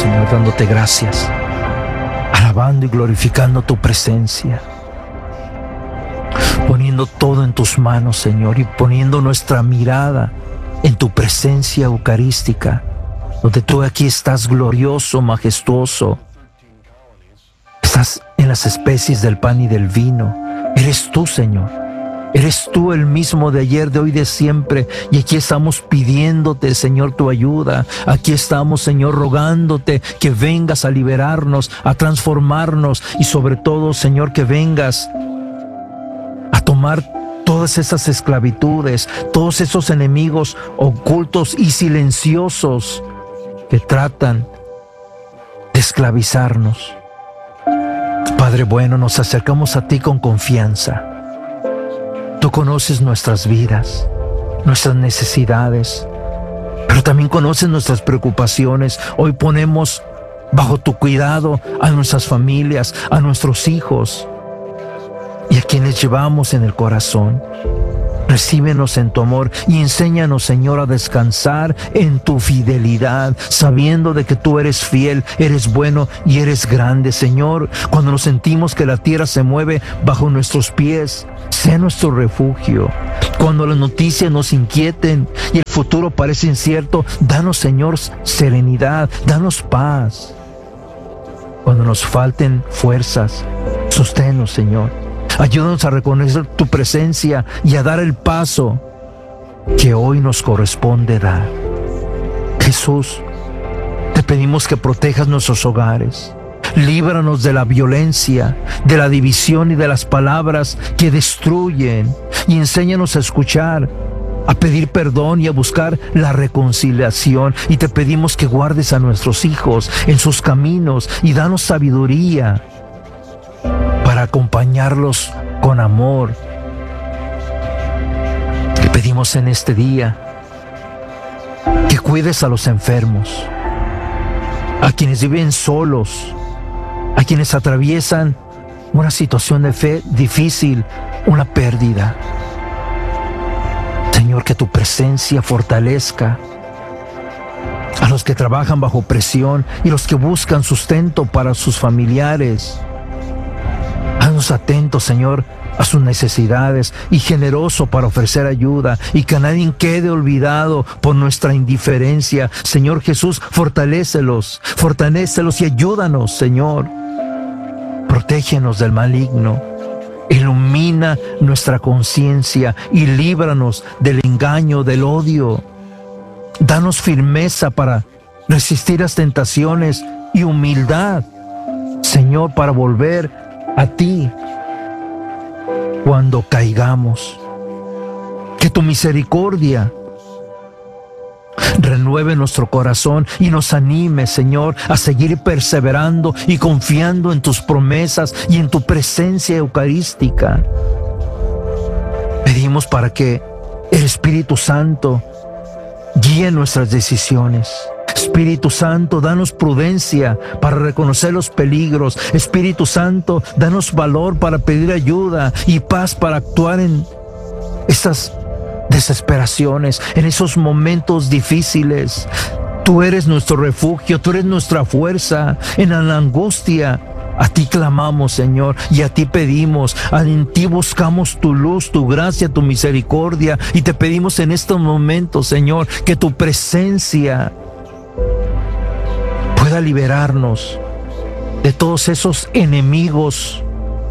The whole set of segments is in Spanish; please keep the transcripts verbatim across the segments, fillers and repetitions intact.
Señor, dándote gracias, alabando y glorificando tu presencia, poniendo todo en tus manos, Señor, y poniendo nuestra mirada en tu presencia eucarística, donde tú aquí estás glorioso, majestuoso. Estás en las especies del pan y del vino. Eres tú, Señor. Eres tú el mismo de ayer, de hoy, de siempre. Y aquí estamos pidiéndote, Señor, tu ayuda. Aquí estamos, Señor, rogándote que vengas a liberarnos, a transformarnos y sobre todo, Señor, que vengas a tomar todas esas esclavitudes, todos esos enemigos ocultos y silenciosos que tratan de esclavizarnos. Padre bueno, nos acercamos a ti con confianza. Tú conoces nuestras vidas, nuestras necesidades, pero también conoces nuestras preocupaciones. Hoy ponemos bajo tu cuidado a nuestras familias, a nuestros hijos y a quienes llevamos en el corazón. Recíbenos en tu amor y enséñanos, Señor, a descansar en tu fidelidad, sabiendo de que tú eres fiel, eres bueno y eres grande, Señor. Cuando nos sentimos que la tierra se mueve bajo nuestros pies, sé nuestro refugio. Cuando las noticias nos inquieten y el futuro parece incierto, danos, Señor, serenidad, danos paz. Cuando nos falten fuerzas, sosténnos, Señor. Ayúdanos a reconocer tu presencia y a dar el paso que hoy nos corresponde dar. Jesús, te pedimos que protejas nuestros hogares. Líbranos de la violencia, de la división y de las palabras que destruyen. Y enséñanos a escuchar, a pedir perdón y a buscar la reconciliación. Y te pedimos que guardes a nuestros hijos en sus caminos y danos sabiduría para acompañarlos con amor. Te pedimos en este día que cuides a los enfermos, a quienes viven solos, a quienes atraviesan una situación de fe difícil, una pérdida. Señor, que tu presencia fortalezca a los que trabajan bajo presión y los que buscan sustento para sus familiares. Haznos atentos, Señor, a sus necesidades y generoso para ofrecer ayuda y que nadie quede olvidado por nuestra indiferencia. Señor Jesús, fortalécelos, fortalécelos y ayúdanos, Señor. Protégenos del maligno. Ilumina nuestra conciencia y líbranos del engaño, del odio. Danos firmeza para resistir las tentaciones y humildad, Señor, para volver a ti cuando caigamos. Que tu misericordia renueve nuestro corazón y nos anime, Señor, a seguir perseverando y confiando en tus promesas y en tu presencia eucarística. Pedimos para que el Espíritu Santo guíe nuestras decisiones. Espíritu Santo, danos prudencia para reconocer los peligros. Espíritu Santo, danos valor para pedir ayuda y paz para actuar en esas desesperaciones, en esos momentos difíciles. Tú eres nuestro refugio, tú eres nuestra fuerza en la angustia. A ti clamamos, Señor, y a ti pedimos. En ti buscamos tu luz, tu gracia, tu misericordia. Y te pedimos en estos momentos, Señor, que tu presencia pueda liberarnos de todos esos enemigos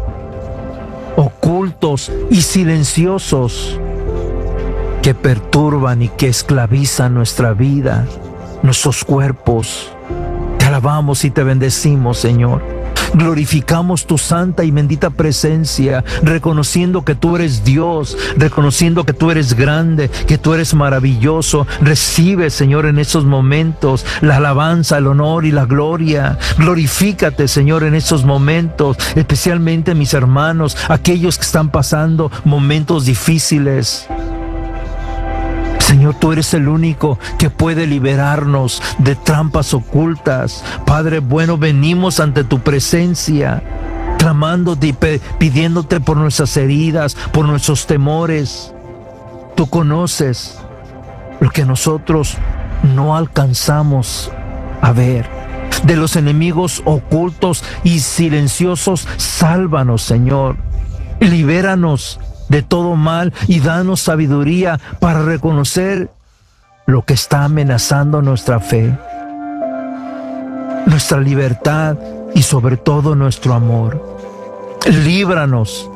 ocultos y silenciosos que perturban y que esclavizan nuestra vida, nuestros cuerpos. Te alabamos y te bendecimos, Señor. Glorificamos tu santa y bendita presencia, reconociendo que tú eres Dios, reconociendo que tú eres grande, que tú eres maravilloso. Recibe, Señor, en estos momentos la alabanza, el honor y la gloria. Glorifícate, Señor, en estos momentos, especialmente mis hermanos, aquellos que están pasando momentos difíciles. Señor, tú eres el único que puede liberarnos de trampas ocultas. Padre bueno, venimos ante tu presencia, clamándote y pidiéndote por nuestras heridas, por nuestros temores. Tú conoces lo que nosotros no alcanzamos a ver. De los enemigos ocultos y silenciosos, sálvanos, Señor. Libéranos de todo mal y danos sabiduría para reconocer lo que está amenazando nuestra fe, nuestra libertad y sobre todo nuestro amor. Líbranos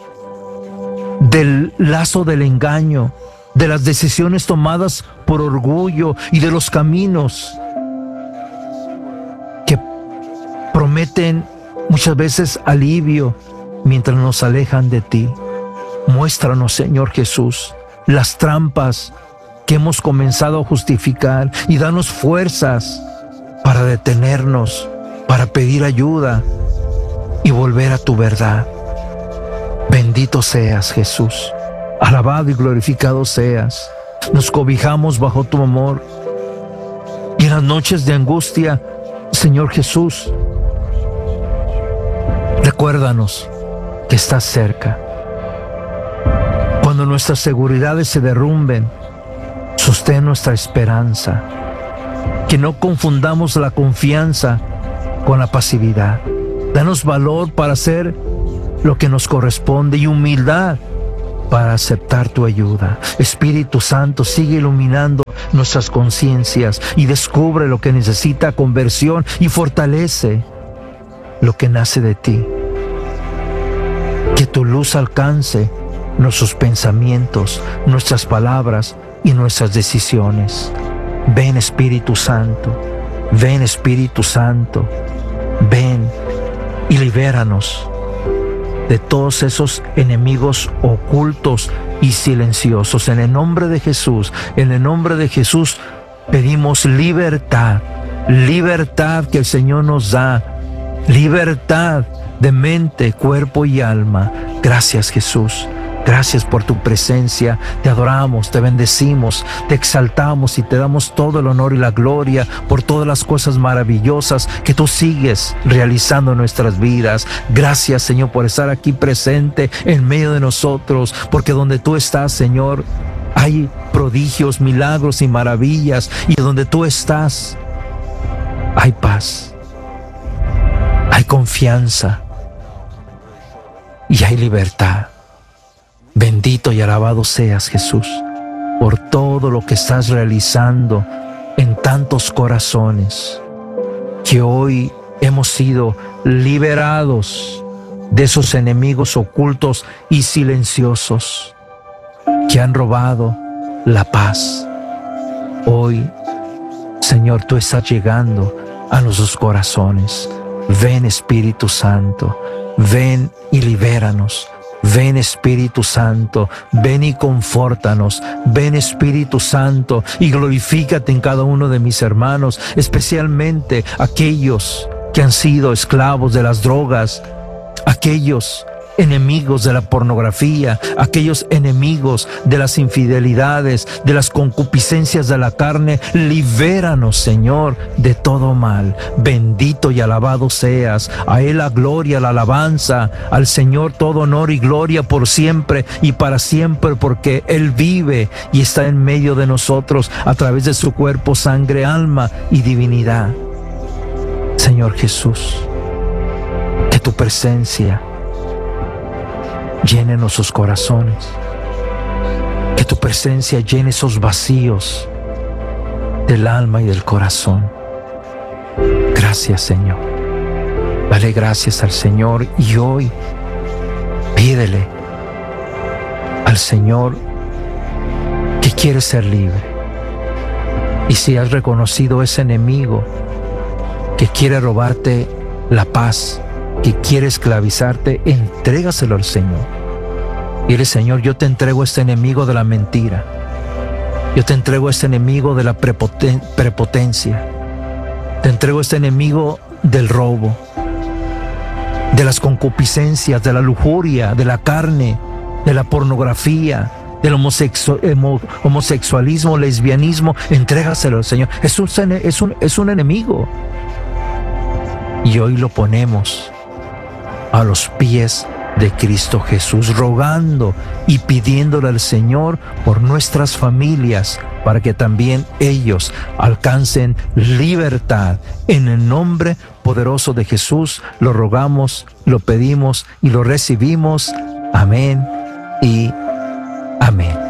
del lazo del engaño, de las decisiones tomadas por orgullo y de los caminos que prometen muchas veces alivio mientras nos alejan de ti. Muéstranos, Señor Jesús, las trampas que hemos comenzado a justificar y danos fuerzas para detenernos, para pedir ayuda y volver a tu verdad. Bendito seas, Jesús. Alabado y glorificado seas. Nos cobijamos bajo tu amor. Y en las noches de angustia, Señor Jesús, recuérdanos que estás cerca. Cuando nuestras seguridades se derrumben, sostén nuestra esperanza. Que no confundamos la confianza con la pasividad. Danos valor para hacer lo que nos corresponde y humildad para aceptar tu ayuda. Espíritu Santo, sigue iluminando nuestras conciencias y descubre lo que necesita conversión y fortalece lo que nace de ti. Que tu luz alcance nuestros pensamientos, nuestras palabras y nuestras decisiones. Ven, Espíritu Santo, ven, Espíritu Santo, ven y libéranos de todos esos enemigos ocultos y silenciosos. En el nombre de Jesús, en el nombre de Jesús, pedimos libertad, libertad que el Señor nos da, libertad de mente, cuerpo y alma. Gracias, Jesús. Gracias por tu presencia. Te adoramos, te bendecimos, te exaltamos y te damos todo el honor y la gloria por todas las cosas maravillosas que tú sigues realizando en nuestras vidas. Gracias, Señor, por estar aquí presente en medio de nosotros, porque donde tú estás, Señor, hay prodigios, milagros y maravillas, y donde tú estás hay paz, hay confianza y hay libertad. Bendito y alabado seas, Jesús, por todo lo que estás realizando en tantos corazones, que hoy hemos sido liberados de esos enemigos ocultos y silenciosos que han robado la paz. Hoy, Señor, tú estás llegando a nuestros corazones. Ven, Espíritu Santo, ven y libéranos. Ven, Espíritu Santo, ven y confórtanos. Ven, Espíritu Santo, y glorifícate en cada uno de mis hermanos, especialmente aquellos que han sido esclavos de las drogas, aquellos enemigos de la pornografía, aquellos enemigos de las infidelidades, de las concupiscencias de la carne. Libéranos, Señor, de todo mal. Bendito y alabado seas. A Él la gloria, la alabanza, al Señor todo honor y gloria por siempre y para siempre, porque Él vive y está en medio de nosotros a través de su cuerpo, sangre, alma y divinidad. Señor Jesús, que tu presencia llene nuestros corazones, que tu presencia llene esos vacíos del alma y del corazón. Gracias, Señor. Dale gracias al Señor y hoy pídele al Señor que quieres ser libre. Y si has reconocido ese enemigo que quiere robarte la paz, que quiere esclavizarte, entrégaselo al Señor. Dile: Señor, yo te entrego a este enemigo de la mentira. Yo te entrego a este enemigo de la prepoten- prepotencia. Te entrego a este enemigo del robo, de las concupiscencias, de la lujuria, de la carne, de la pornografía, del homosexu- homo- homosexualismo, lesbianismo. Entrégaselo al Señor. Es un, es un, es un enemigo. Y hoy lo ponemos a los pies de Cristo Jesús, rogando y pidiéndole al Señor por nuestras familias, para que también ellos alcancen libertad. En el nombre poderoso de Jesús lo rogamos, lo pedimos y lo recibimos. Amén y amén.